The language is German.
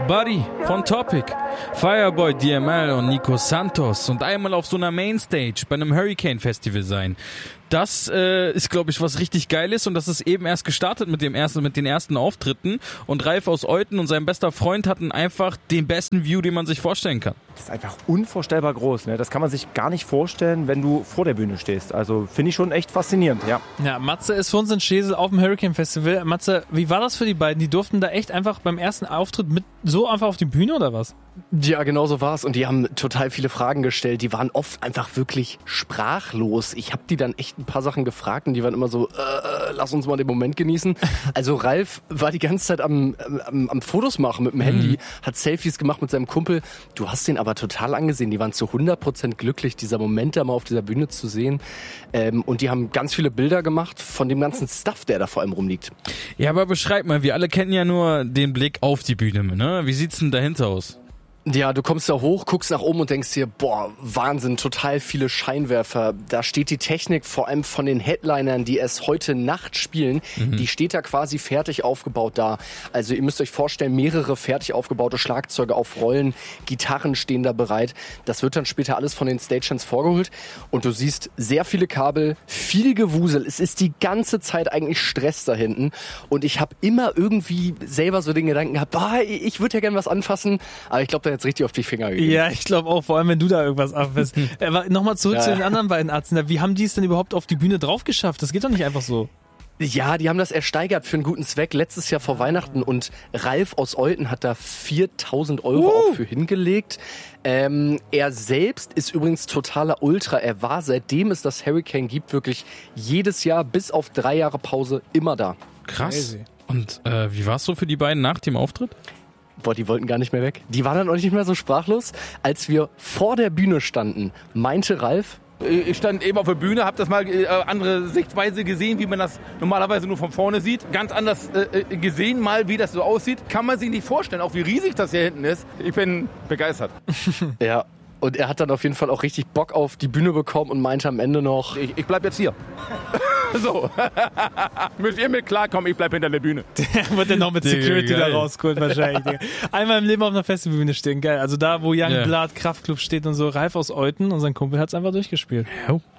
Buddy von Topic, Fireboy DML und Nico Santos und einmal auf so einer Mainstage bei einem Hurricane Festival sein. Das ist, glaube ich, was richtig geil ist und das ist eben erst gestartet mit den ersten Auftritten und Ralf aus Euten und sein bester Freund hatten einfach den besten View, den man sich vorstellen kann. Das ist einfach unvorstellbar groß, ne? Das kann man sich gar nicht vorstellen, wenn du vor der Bühne stehst. Also finde ich schon echt faszinierend, ja. Ja, Matze ist für uns in Schesel auf dem Hurricane Festival. Matze, wie war das für die beiden? Die durften da echt einfach beim ersten Auftritt mit so einfach auf die Bühne oder was? Ja, genau so war's. Und die haben total viele Fragen gestellt. Die waren oft einfach wirklich sprachlos. Ich habe die dann echt ein paar Sachen gefragt und die waren immer so, lass uns mal den Moment genießen. Also Ralf war die ganze Zeit am Fotos machen mit dem Handy, hat Selfies gemacht mit seinem Kumpel. Du hast den aber total angesehen. Die waren zu 100% glücklich, dieser Moment da mal auf dieser Bühne zu sehen. Und die haben ganz viele Bilder gemacht von dem ganzen Stuff, der da vor allem rumliegt. Ja, aber beschreib mal, wir alle kennen ja nur den Blick auf die Bühne, ne? Wie sieht's denn dahinter aus? Ja, du kommst da hoch, guckst nach oben und denkst dir, boah, Wahnsinn, total viele Scheinwerfer. Da steht die Technik, vor allem von den Headlinern, die es heute Nacht spielen, die steht da quasi fertig aufgebaut da. Also ihr müsst euch vorstellen, mehrere fertig aufgebaute Schlagzeuge auf Rollen, Gitarren stehen da bereit. Das wird dann später alles von den Stagehands vorgeholt und du siehst sehr viele Kabel, viel Gewusel. Es ist die ganze Zeit eigentlich Stress da hinten und ich habe immer irgendwie selber so den Gedanken gehabt, ich würde ja gerne was anfassen, aber ich glaube, da jetzt richtig auf die Finger gegeben. Ja, ich glaube auch, vor allem wenn du da irgendwas abfährst. Aber nochmal zurück zu den anderen beiden Ärzten. Wie haben die es denn überhaupt auf die Bühne drauf geschafft? Das geht doch nicht einfach so. Ja, die haben das ersteigert für einen guten Zweck letztes Jahr vor Weihnachten und Ralf aus Euten hat da 4.000 Euro auch für hingelegt. Er selbst ist übrigens totaler Ultra. Er war, seitdem es das Hurricane gibt, wirklich jedes Jahr bis auf 3 Jahre Pause immer da. Krass. Crazy. Und wie war es so für die beiden nach dem Auftritt? Boah, die wollten gar nicht mehr weg. Die waren dann auch nicht mehr so sprachlos. Als wir vor der Bühne standen, meinte Ralf, ich stand eben auf der Bühne, habe das mal andere Sichtweise gesehen, wie man das normalerweise nur von vorne sieht. Ganz anders gesehen mal, wie das so aussieht. Kann man sich nicht vorstellen, auch wie riesig das hier hinten ist. Ich bin begeistert. Ja, und er hat dann auf jeden Fall auch richtig Bock auf die Bühne bekommen und meinte am Ende noch, Ich bleib jetzt hier. So. Müsst ihr mit klarkommen, ich bleib hinter der Bühne. Wird dann noch mit Security geil. da rausgeholt wahrscheinlich. Digga. Einmal im Leben auf einer Festivalbühne stehen, geil. Also da, wo Young Blood Kraftclub steht und so, Ralf aus Euten und sein Kumpel hat's einfach durchgespielt. Oh.